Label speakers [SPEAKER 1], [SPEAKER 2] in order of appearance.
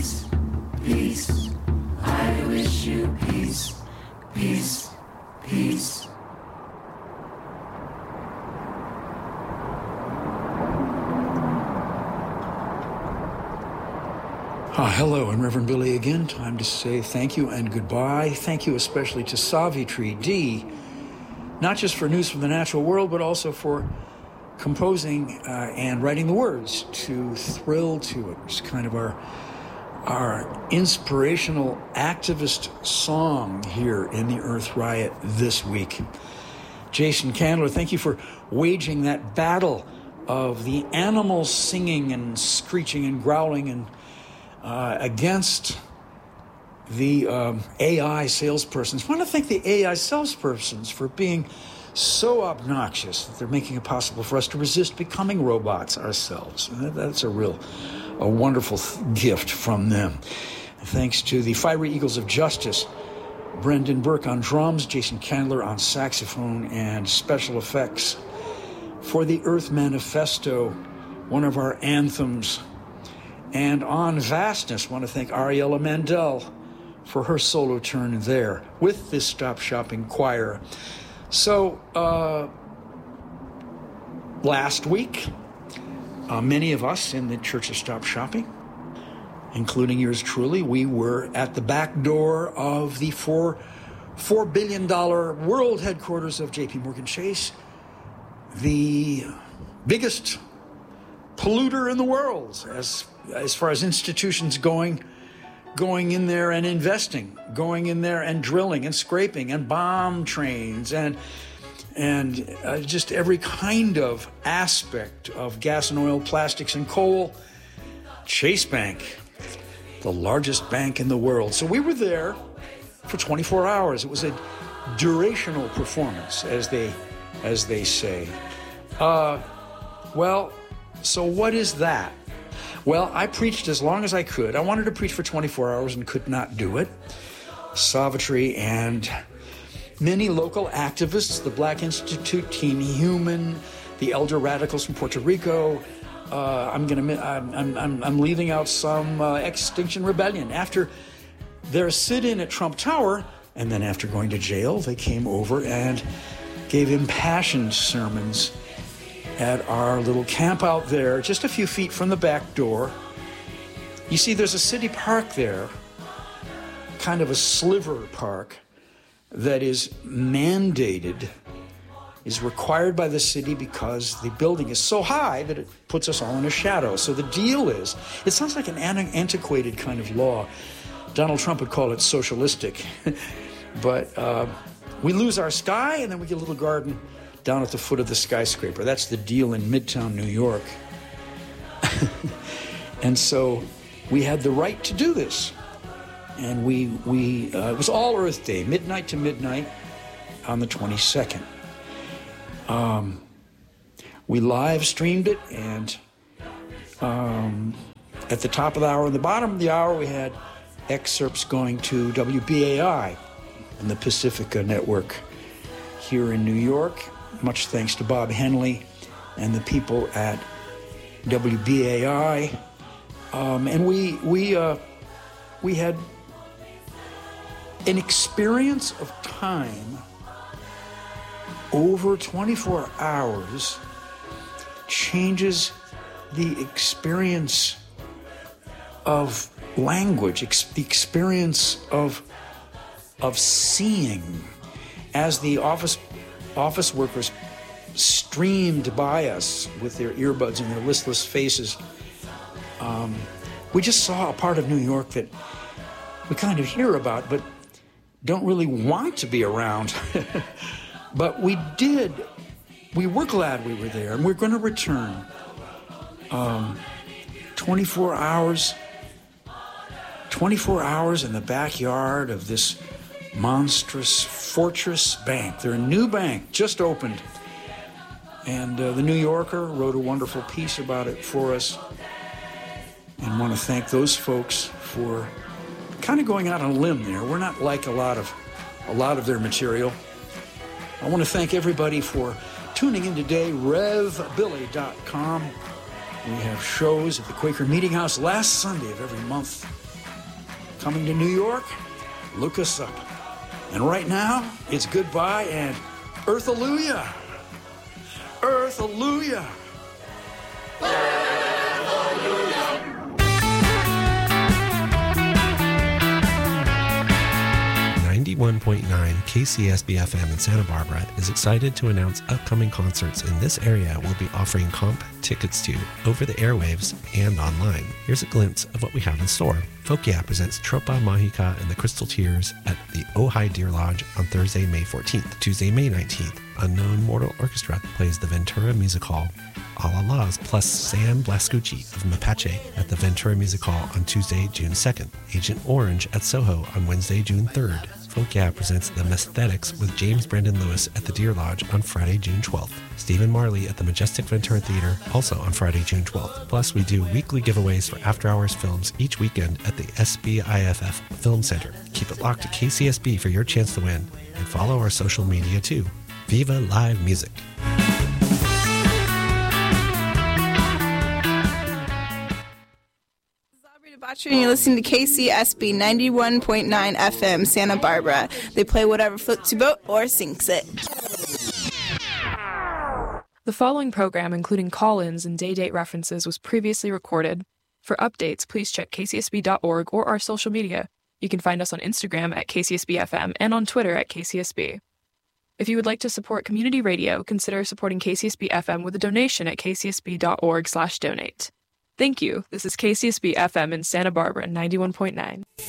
[SPEAKER 1] peace, peace. I wish you peace, peace, peace.
[SPEAKER 2] Hello, I'm Reverend Billy again. Time to say thank you and goodbye. Thank you especially to Savitri D, not just for News from the Natural World, but also for composing and writing the words to Thrill to It. It's kind of our inspirational activist song here in the Earth Riot this week. Jason Candler, thank you for waging that battle of the animals singing and screeching and growling and against the AI salespersons. I want to thank the AI salespersons for being so obnoxious that they're making it possible for us to resist becoming robots ourselves. That's a wonderful gift from them. Thanks to the Fiery Eagles of Justice, Brendan Burke on drums, Jason Candler on saxophone and special effects. For the Earth Manifesto, one of our anthems. And on Vastness, I want to thank Ariella Mandel for her solo turn there with this Stop Shopping Choir. So, last week, many of us in the Church of Stop Shopping, including yours truly, we were at the back door of the $4 billion world headquarters of J.P. Morgan Chase, the biggest polluter in the world as far as institutions going in there and investing, going in there and drilling and scraping and bomb trains and just every kind of aspect of gas and oil, plastics and coal. Chase Bank, the largest bank in the world. So we were there for 24 hours. It was a durational performance, as they say. So what is that? Well, I preached as long as I could. I wanted to preach for 24 hours and could not do it. Savitri and many local activists, the Black Institute, Team Human, the Elder Radicals from Puerto Rico. I'm leaving out some Extinction Rebellion. After their sit-in at Trump Tower, and then after going to jail, they came over and gave impassioned sermons at our little camp out there, just a few feet from the back door. You see, there's a city park there, kind of a sliver park, that is mandated, is required by the city because the building is so high that it puts us all in a shadow. So the deal is, it sounds like an antiquated kind of law. Donald Trump would call it socialistic. But we lose our sky, and then we get a little garden down at the foot of the skyscraper. That's the deal in Midtown New York. And so we had the right to do this. And it was All Earth Day, midnight to midnight on the 22nd. We live streamed it, and at the top of the hour and the bottom of the hour, we had excerpts going to WBAI and the Pacifica Network here in New York. Much thanks to Bob Henley and the people at WBAI. And we had an experience of time over 24 hours changes the experience of language, the experience of seeing. As the office workers streamed by us with their earbuds and their listless faces, we just saw a part of New York that we kind of hear about, but don't really want to be around. But we did. We were glad we were there, and we're going to return. 24 hours in the backyard of this monstrous Fortress Bank. They're a new bank, just opened. And the New Yorker wrote a wonderful piece about it for us. And want to thank those folks for kind of going out on a limb there. We're not like a lot of their material. I want to thank everybody for tuning in today, RevBilly.com. We have shows at the Quaker Meeting House last Sunday of every month. coming to New York, look us up. And right now, it's goodbye and Earth-alleluia. Earth-alleluia.
[SPEAKER 3] 91.9 KCSB FM in Santa Barbara is excited to announce upcoming concerts in this area we'll be offering comp tickets to over the airwaves and online. Here's a glimpse of what we have in store. Folk Yeah presents Tropa Mágica and the Crystal Tears at the Ojai Deer Lodge on Thursday, May 14th. Tuesday, May 19th, Unknown Mortal Orchestra plays the Ventura Music Hall. Alalas plus Sam Blascucci of Mapache at the Ventura Music Hall on Tuesday, June 2nd. Agent Orange at Soho on Wednesday, June 3rd. Folk Yeah presents The Mesthetics with James Brandon Lewis at the Deer Lodge on Friday, June 12th. Stephen Marley at the Majestic Ventura Theater, also on Friday, June 12th. Plus, we do weekly giveaways for After Hours films each weekend at the SBIFF Film Center. Keep it locked to KCSB for your chance to win, and follow our social media too. Viva Live Music!
[SPEAKER 4] And you're listening to KCSB 91.9 FM, Santa Barbara. They play whatever floats your boat or sinks it.
[SPEAKER 5] The following program, including call-ins and day-date references, was previously recorded. For updates, please check kcsb.org or our social media. You can find us on Instagram at KCSB-FM and on Twitter at KCSB. If you would like to support community radio, consider supporting KCSB-FM with a donation at kcsb.org/donate. Thank you. This is KCSB FM in Santa Barbara, 91.9.